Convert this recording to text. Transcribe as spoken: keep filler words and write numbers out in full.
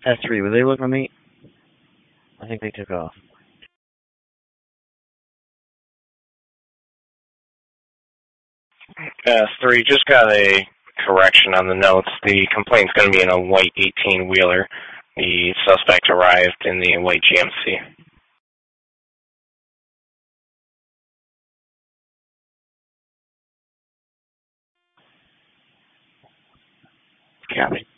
S three, were they looking for me? I think they took off. S three, just got a correction on the notes. The complaint's going to be in a white eighteen-wheeler. The suspect arrived in the white G M C. Copy.